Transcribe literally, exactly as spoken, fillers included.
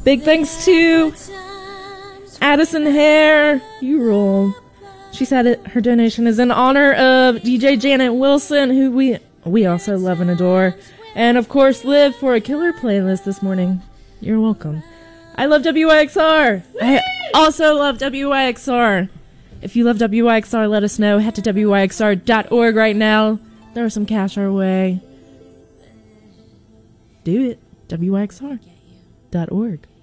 Big thanks to Addison Hare. You roll. She said it, her donation is in honor of D J Janet Wilson, who we we also love and adore. And, of course, Liv for a killer playlist this morning. You're welcome. I love W Y X R. I also love W Y X R. If you love W Y X R, let us know. Head to W Y X R dot org right now. Throw some cash our way. Do it. W Y X R dot org.